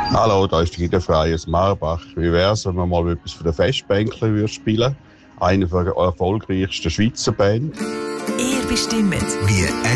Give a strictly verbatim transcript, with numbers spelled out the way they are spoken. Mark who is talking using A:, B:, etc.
A: Hallo, da ist der Gitarfreies Marbach. Wie wäre es, wenn wir mal etwas von den Festbänkler würden spielen? Eine der erfolgreichsten Schweizer Band.
B: Ihr bestimmt,
C: Wie